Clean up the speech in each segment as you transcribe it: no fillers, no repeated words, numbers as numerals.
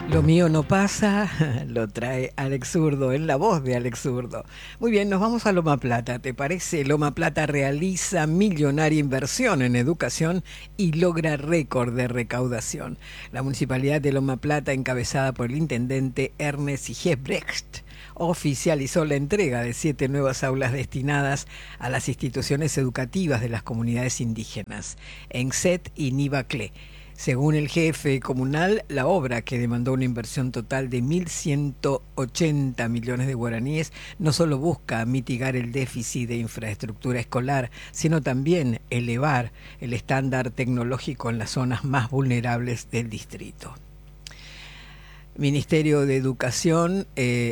Lo mío no pasa, lo trae Alex Zurdo, en la voz de Alex Zurdo. Muy bien, nos vamos a Loma Plata, ¿te parece? Loma Plata realiza millonaria inversión en educación y logra récord de recaudación. La Municipalidad de Loma Plata, encabezada por el intendente Ernest Giesbrecht, oficializó la entrega de 7 nuevas aulas destinadas a las instituciones educativas de las comunidades indígenas, Enset y Nivaclé. Según el jefe comunal, la obra, que demandó una inversión total de 1.180 millones de guaraníes, no solo busca mitigar el déficit de infraestructura escolar, sino también elevar el estándar tecnológico en las zonas más vulnerables del distrito. Ministerio de Educación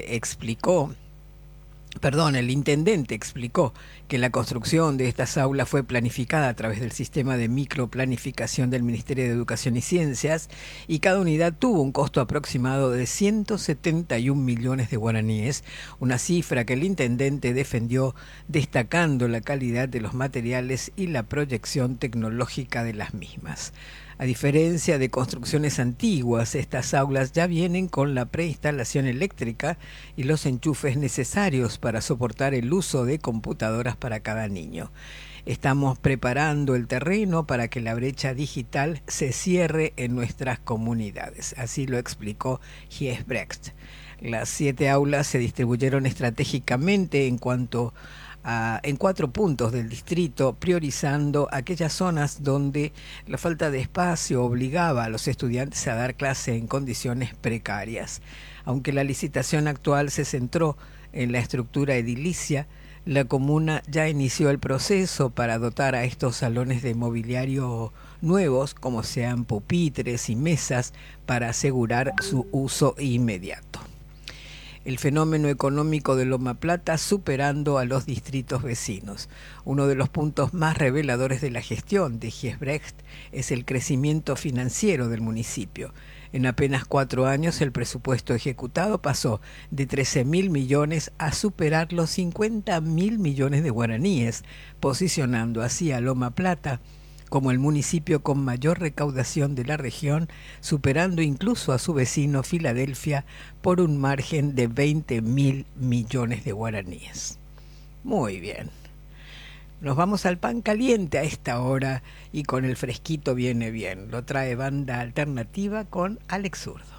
el intendente explicó que la construcción de estas aulas fue planificada a través del sistema de microplanificación del Ministerio de Educación y Ciencias y cada unidad tuvo un costo aproximado de 171 millones de guaraníes, una cifra que el intendente defendió destacando la calidad de los materiales y la proyección tecnológica de las mismas. A diferencia de construcciones antiguas, estas aulas ya vienen con la preinstalación eléctrica y los enchufes necesarios para soportar el uso de computadoras para cada niño. Estamos preparando el terreno para que la brecha digital se cierre en nuestras comunidades. Así lo explicó Giesbrecht. Las 7 aulas se distribuyeron estratégicamente en 4 puntos del distrito, priorizando aquellas zonas donde la falta de espacio obligaba a los estudiantes a dar clase en condiciones precarias. Aunque la licitación actual se centró en la estructura edilicia, la comuna ya inició el proceso para dotar a estos salones de mobiliario nuevos, como sean pupitres y mesas, para asegurar su uso inmediato. El fenómeno económico de Loma Plata superando a los distritos vecinos. Uno de los puntos más reveladores de la gestión de Giesbrecht es el crecimiento financiero del municipio. En apenas 4 años el presupuesto ejecutado pasó de 13.000 millones a superar los 50.000 millones de guaraníes, posicionando así a Loma Plata como el municipio con mayor recaudación de la región, superando incluso a su vecino Filadelfia por un margen de 20.000 millones de guaraníes. Muy bien. Nos vamos al pan caliente a esta hora y con el fresquito viene bien. Lo trae Banda Alternativa con Alex Zurdo.